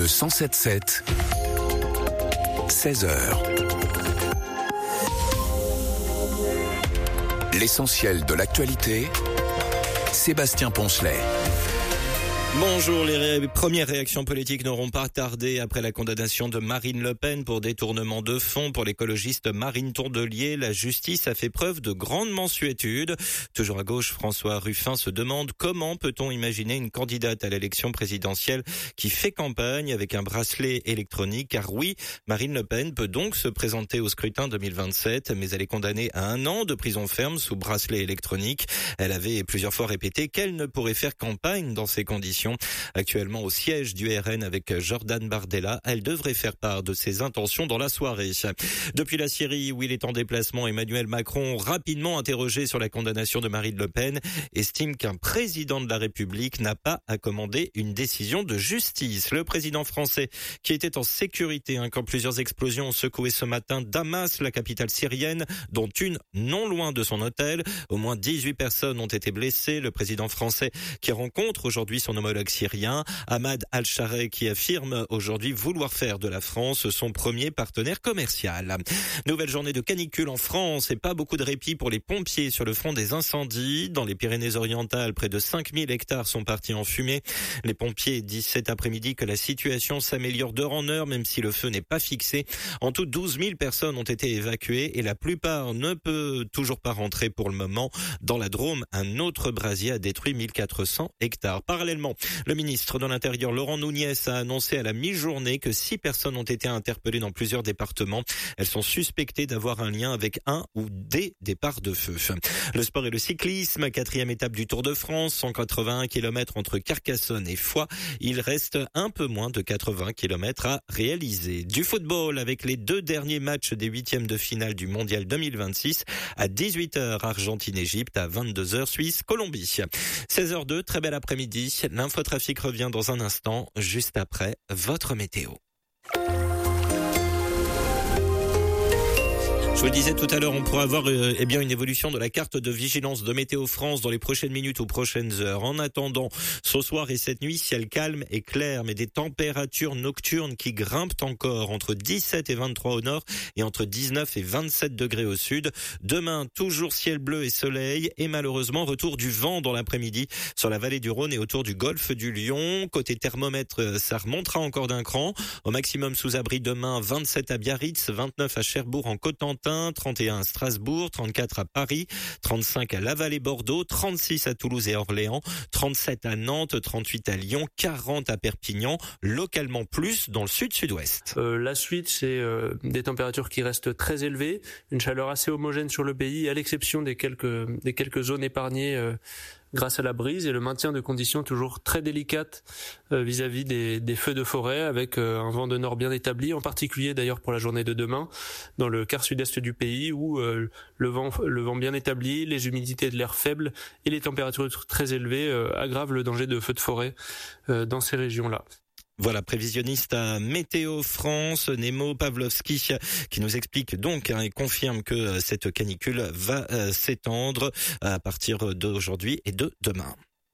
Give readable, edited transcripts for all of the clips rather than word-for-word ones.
le 107.7, 16h. L'essentiel de l'actualité, Sébastien Poncelet. Bonjour, les premières réactions politiques n'auront pas tardé après la condamnation de Marine Le Pen pour détournement de fonds. Pour l'écologiste Marine Tondelier, la justice a fait preuve de grande mansuétude. Toujours à gauche, François Ruffin se demande comment peut-on imaginer une candidate à l'élection présidentielle qui fait campagne avec un bracelet électronique. Car oui, Marine Le Pen peut donc se présenter au scrutin 2027, mais elle est condamnée à 1 an de prison ferme sous bracelet électronique. Elle avait plusieurs fois répété qu'elle ne pourrait faire campagne dans ces conditions. Actuellement au siège du RN avec Jordan Bardella, elle devrait faire part de ses intentions dans la soirée. Depuis la Syrie où il est en déplacement, Emmanuel Macron, rapidement interrogé sur la condamnation de Marine Le Pen, estime qu'un président de la République n'a pas à commander une décision de justice. Le président français, qui était en sécurité quand plusieurs explosions ont secoué ce matin Damas, la capitale syrienne, dont une non loin de son hôtel. Au moins 18 personnes ont été blessées. Le président français qui rencontre aujourd'hui son homologue syrien, Ahmad Al-Chareh, qui affirme aujourd'hui vouloir faire de la France son premier partenaire commercial. Nouvelle journée de canicule en France et pas beaucoup de répit pour les pompiers sur le front des incendies. Dans les Pyrénées-Orientales, près de 5000 hectares sont partis en fumée. Les pompiers disent cet après-midi que la situation s'améliore d'heure en heure, même si le feu n'est pas fixé. En tout, 12 000 personnes ont été évacuées et la plupart ne peut toujours pas rentrer pour le moment. Dans la Drôme, un autre brasier a détruit 1400 hectares. Parallèlement, le ministre de l'Intérieur, Laurent Nunez, a annoncé à la mi-journée que 6 personnes ont été interpellées dans plusieurs départements. Elles sont suspectées d'avoir un lien avec un ou des départs de feu. Le sport et le cyclisme, 4e étape du Tour de France, 181 km entre Carcassonne et Foix. Il reste un peu moins de 80 km à réaliser. Du football avec les 2 derniers matchs des 8e de finale du Mondial 2026 à 18h Argentine-Égypte, à 22h Suisse-Colombie. 16h02, très bel après-midi. L'infotrafic revient dans un instant, juste après votre météo. Je vous le disais tout à l'heure, on pourra avoir une évolution de la carte de vigilance de Météo France dans les prochaines minutes ou prochaines heures. En attendant, ce soir et cette nuit, ciel calme et clair, mais des températures nocturnes qui grimpent encore entre 17 et 23 au nord et entre 19 et 27 degrés au sud. Demain, toujours ciel bleu et soleil et malheureusement retour du vent dans l'après-midi sur la vallée du Rhône et autour du golfe du Lion. Côté thermomètre, ça remontera encore d'un cran. Au maximum sous abri demain, 27 à Biarritz, 29 à Cherbourg en Cotentin, 31 à Strasbourg, 34 à Paris, 35 à Laval et Bordeaux, 36 à Toulouse et Orléans, 37 à Nantes, 38 à Lyon, 40 à Perpignan, localement plus dans le sud-sud-ouest. La suite, c'est des températures qui restent très élevées, une chaleur assez homogène sur le pays, à l'exception des quelques zones épargnées grâce à la brise et le maintien de conditions toujours très délicates vis-à-vis des feux de forêt avec un vent de nord bien établi, en particulier d'ailleurs pour la journée de demain dans le quart sud-est du pays où le vent bien établi, les humidités de l'air faibles et les températures très élevées aggravent le danger de feux de forêt dans ces régions-là. Voilà, prévisionniste à Météo France, Nemo Pavlovski, qui nous explique donc et confirme que cette canicule va s'étendre à partir d'aujourd'hui et de demain.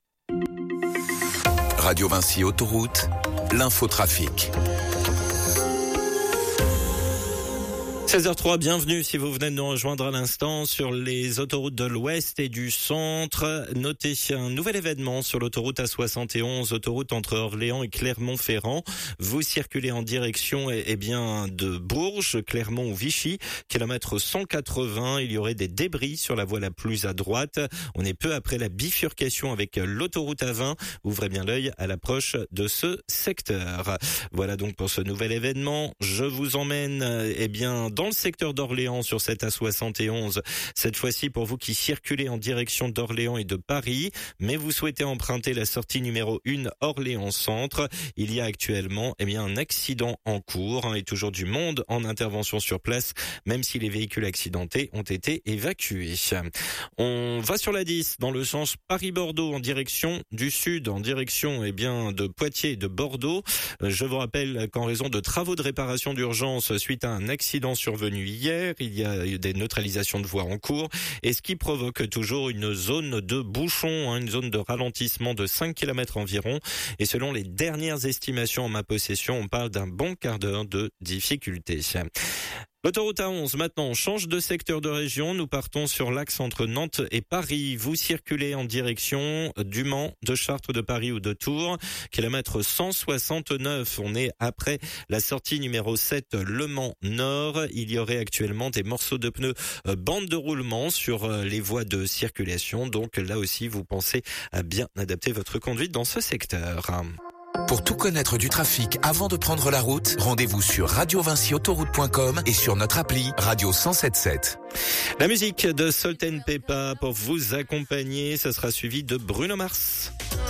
Radio Vinci Autoroute, l'infotrafic. 16h03, bienvenue si vous venez de nous rejoindre à l'instant sur les autoroutes de l'Ouest et du Centre. Notez un nouvel événement sur l'autoroute A71, autoroute entre Orléans et Clermont-Ferrand. Vous circulez en direction de Bourges, Clermont ou Vichy, kilomètre 180. Il y aurait des débris sur la voie la plus à droite. On est peu après la bifurcation avec l'autoroute A20. Ouvrez bien l'œil à l'approche de ce secteur. Voilà donc pour ce nouvel événement. Je vous emmène dans le secteur d'Orléans sur cette A71. Cette fois-ci pour vous qui circulez en direction d'Orléans et de Paris, mais vous souhaitez emprunter la sortie numéro 1 Orléans Centre. Il y a actuellement un accident en cours et toujours du monde en intervention sur place, même si les véhicules accidentés ont été évacués. On va sur la 10 dans le sens Paris-Bordeaux en direction du sud, en direction de Poitiers et de Bordeaux. Je vous rappelle qu'en raison de travaux de réparation d'urgence suite à un accident sur survenus hier. Il y a des neutralisations de voies en cours et ce qui provoque toujours une zone de bouchon, une zone de ralentissement de 5 km environ. Et selon les dernières estimations en ma possession, on parle d'un bon quart d'heure de difficulté. L'autoroute A11, maintenant, on change de secteur de région. Nous partons sur l'axe entre Nantes et Paris. Vous circulez en direction du Mans, de Chartres, de Paris ou de Tours. Kilomètre 169. On est après la sortie numéro 7, Le Mans Nord. Il y aurait actuellement des morceaux de pneus bande de roulement sur les voies de circulation. Donc là aussi, vous pensez à bien adapter votre conduite dans ce secteur. Pour tout connaître du trafic avant de prendre la route, rendez-vous sur radiovincyautoroute.com et sur notre appli Radio 107.7. La musique de Salt & Peppa pour vous accompagner, ça sera suivi de Bruno Mars.